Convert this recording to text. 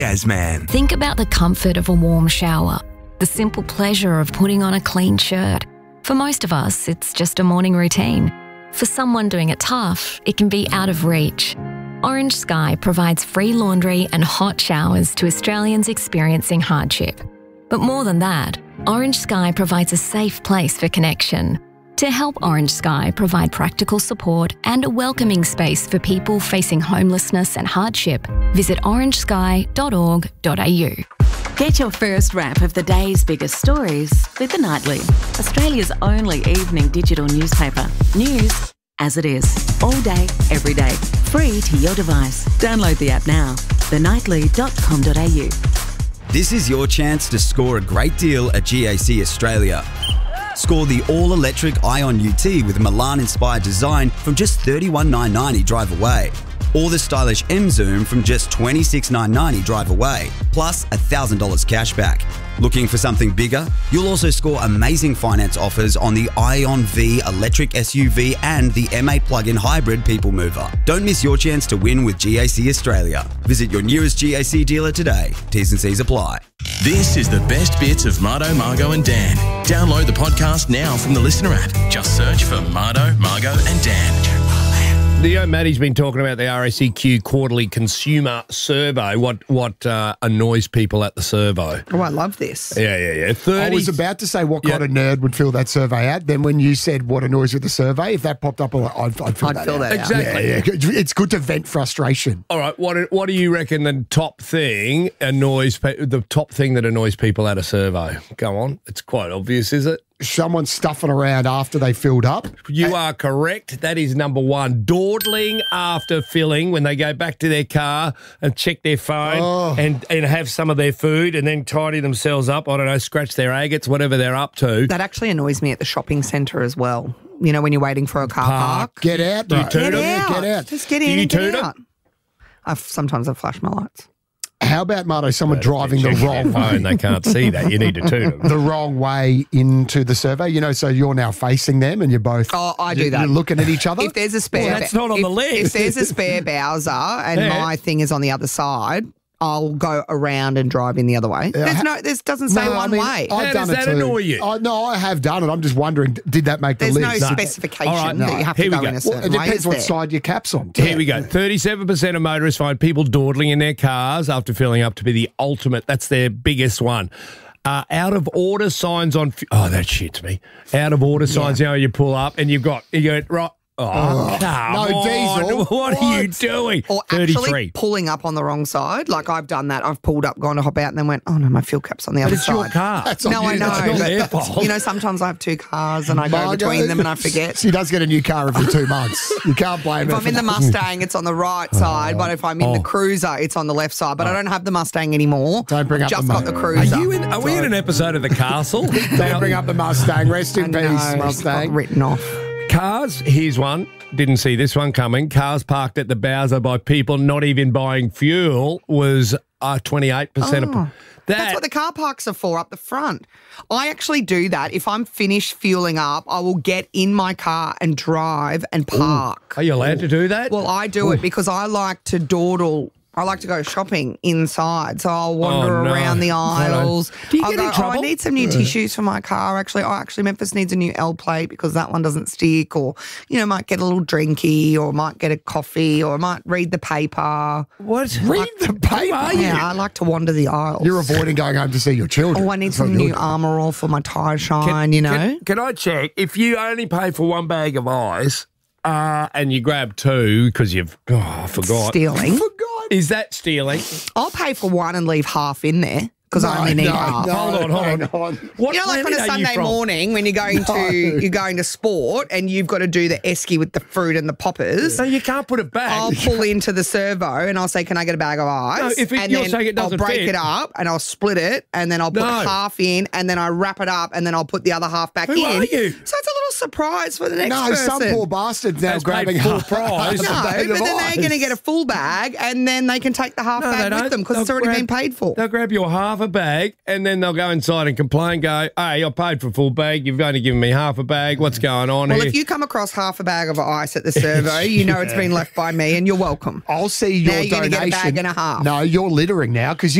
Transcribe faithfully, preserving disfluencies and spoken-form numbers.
Jazzman. Think about the comfort of a warm shower, the simple pleasure of putting on a clean shirt. For most of us, it's just a morning routine. For someone doing it tough, it can be out of reach. Orange Sky provides free laundry and hot showers to Australians experiencing hardship. But more than that, Orange Sky provides a safe place for connection. To help Orange Sky provide practical support and a welcoming space for people facing homelessness and hardship, visit orange sky dot org dot a u. Get your first wrap of the day's biggest stories with The Nightly, Australia's only evening digital newspaper. News as it is, all day, every day, free to your device. Download the app now, the nightly dot com dot a u. This is your chance to score a great deal at G A C Australia. Score the all-electric Ion U T with Milan-inspired design from just thirty-one thousand nine hundred ninety drive away. Or the stylish M-Zoom from just twenty-six thousand nine hundred ninety drive away, plus one thousand dollars cash back. Looking for something bigger? You'll also score amazing finance offers on the Ion V electric S U V and the M eight plug-in hybrid people mover. Don't miss your chance to win with G A C Australia. Visit your nearest G A C dealer today. T's and C's apply. This is the best bits of Mardo, Margo and Dan. Download the podcast now from the Listener app. Just search for Mardo, Margo and Dan. Theo Maddie's been talking about the R A C Q quarterly consumer survey. What what uh, annoys people at the survey? Oh, I love this. Yeah, yeah, yeah. thirty I was about to say what Yeah. kind of nerd would fill that survey out. Then when you said what annoys you with the survey, if that popped up, I'd, I'd fill I'd that fill out. that out. Exactly. Yeah, yeah. It's good to vent frustration. All right. What what do you reckon the top thing annoys pe- the top thing that annoys people at a survey? Go on. It's quite obvious, is it? Someone stuffing around after they filled up. You are correct. That is number one. Dawdling after filling when they go back to their car and check their phone Oh. and, and have some of their food and then tidy themselves up. I don't know, scratch their agates, whatever they're up to. That actually annoys me at the shopping centre as well. You know, when you're waiting for a car park. Get out, Do you bro. toot Get them? out. Get out. Just get Do in you and get toot 'em? out. I've, sometimes I flash my lights. How about, Marto, someone driving the Checking wrong their phone, way? they can't see that. You need to toot them. The wrong way into the survey, you know, so you're now facing them and you're both. Oh, I do you're, that. You're looking at each other. If there's a spare, Well, that's not on if, the list. If there's a spare Bowser and Yeah. my thing is on the other side, I'll go around and drive in the other way. Yeah, There's ha- no, this doesn't say No, I one mean, way. I've How done does it that too. annoy you? I, no, I have done it. I'm just wondering, did that make There's the no list? specification All right, that no. you have Here to we go go. in a Well, certain it way. depends is what there? side your cap's on. Here we go. thirty-seven percent of motorists find people dawdling in their cars after filling up to be the ultimate. That's their biggest one. Uh, out of order signs on. F- oh, that shits me. Out of order signs. You know, you pull up and you've got you go right. Oh, come no on. diesel. What, are you What? doing? Or actually thirty-three. pulling up on the wrong side. Like I've done that. I've pulled up, gone to hop out, and then went, oh no, my fuel cap's on the But other it's side. your car. That's on No, you. I know. That's not but their that's- fault. You know, sometimes I have two cars and I go Margo, between them and I forget. She does get a new car every two months. You can't blame If her. I'm for in the that. Mustang, it's on the right side, but if I'm in Oh. the Cruiser, it's on the left side. But I don't have the Mustang anymore. Don't bring I've up just the got the Mu- Are Cruiser. you in? Are we in an episode of The Castle? Don't bring up the Mustang. Rest I in know, peace, it's got Mustang. written off. Cars, here's one. Didn't see this one coming. Cars parked at the Bowser by people not even buying fuel was uh, twenty-eight percent. Oh, of that. That's what the car parks are for, up the front. I actually do that. If I'm finished fueling up, I will get in my car and drive and park. Are you allowed to do that? Well, I do it because I like to dawdle. I like to go shopping inside, so I'll wander Oh, no. around the aisles. Do you I'll get go, in oh, I trouble? need some new tissues for my car. Actually, oh, actually, Memphis needs a new L plate because that one doesn't stick. Or, you know, might get a little drinky, or might get a coffee, or might read the paper. what? Read the paper. are you? Yeah, I like to wander the aisles. You're avoiding going home to see your children. Oh, I need That's some not new good. Armour All for my tyre shine, you know. Can, can I check if you only pay for one bag of ice uh, and you grab two because you've oh, I forgot. Stealing. Is that stealing? I'll pay for one and leave half in there because I only need no, half. no, Hold on, hold on. hang on. What You know, like on planet a are you Sunday from? morning when you're going No. to you're going to sport and you've got to do the esky with the fruit and the poppers. So you can't put it back. I'll pull into the servo and I'll say, "Can I get a bag of ice?" No, if it- and you're then saying it I'll doesn't break fit. it up and I'll split it and then I'll put No. half in and then I wrap it up and then I'll put the other half back Who in. are you? So it's a little surprise for the next No, person. some poor bastards now That's grabbing paid full half- price. half a No, bag but of then they're going to ice. get a full bag and then they can take the half No, they bag don't. with them because it's They'll already grab- been paid for. They'll grab your half a bag and then they'll go inside and complain, go, hey, I paid for a full bag. You've only given me half a bag. What's going on Well, here? if you come across half a bag of ice at the servo, you know it's been left by me and you're welcome. I'll see your Now you're gonna donation. get a bag and a half. No, you're littering now because